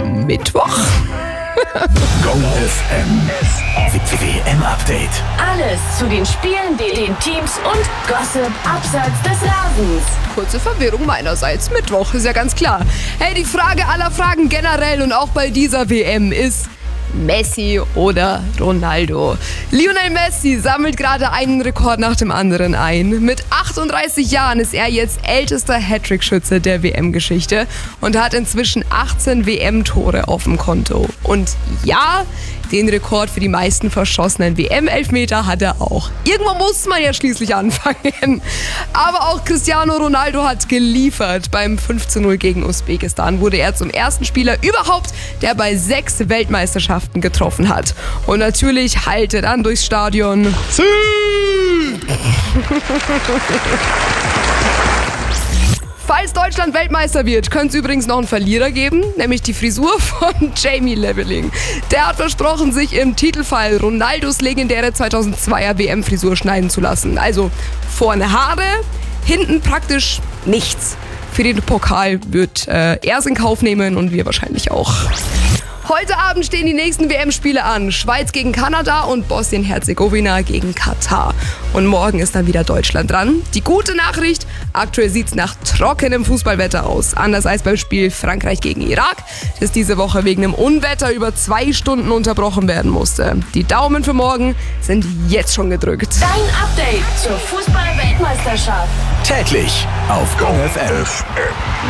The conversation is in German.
Mittwoch? Go FM WM-Update. Alles zu den Spielen, den Teams und Gossip abseits des Rasens. Kurze Verwirrung meinerseits. Mittwoch, ist ja ganz klar. Hey, die Frage aller Fragen generell und auch bei dieser WM ist: Messi oder Ronaldo? Lionel Messi sammelt gerade einen Rekord nach dem anderen ein. Mit 38 Jahren ist er jetzt ältester Hattrick-Schütze der WM-Geschichte und hat inzwischen 18 WM-Tore auf dem Konto. Und ja, den Rekord für die meisten verschossenen WM-Elfmeter hat er auch. Irgendwo muss man ja schließlich anfangen. Aber auch Cristiano Ronaldo hat geliefert. Beim 15:0 gegen Usbekistan wurde er zum ersten Spieler überhaupt, der bei 6 Weltmeisterschaften getroffen hat. Und natürlich hallte er dann durchs Stadion. Falls Deutschland Weltmeister wird, könnte es übrigens noch einen Verlierer geben, nämlich die Frisur von Jamie Leveling. Der hat versprochen, sich im Titelfall Ronaldos legendäre 2002er WM-Frisur schneiden zu lassen. Also vorne Haare, hinten praktisch nichts. Für den Pokal wird er es in Kauf nehmen und wir wahrscheinlich auch. Heute Abend stehen die nächsten WM-Spiele an. Schweiz gegen Kanada und Bosnien-Herzegowina gegen Katar. Und morgen ist dann wieder Deutschland dran. Die gute Nachricht: aktuell sieht es nach trockenem Fußballwetter aus. Anders als beim Spiel Frankreich gegen Irak, das diese Woche wegen einem Unwetter über 2 Stunden unterbrochen werden musste. Die Daumen für morgen sind jetzt schon gedrückt. Dein Update zur Fußball-Weltmeisterschaft. Täglich auf Go FM.